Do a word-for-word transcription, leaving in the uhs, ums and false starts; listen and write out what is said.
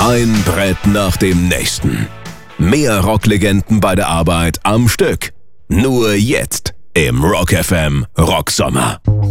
Ein Brett nach dem nächsten. Mehr Rocklegenden bei der Arbeit am Stück. Nur jetzt im Rock F M Rocksommer.